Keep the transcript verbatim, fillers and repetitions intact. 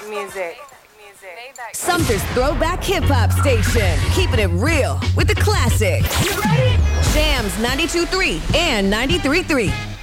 music. Sumter's Throwback Hip Hop Station. Keeping it real with the classics. You ready? Jams ninety-two point three and ninety-three point three.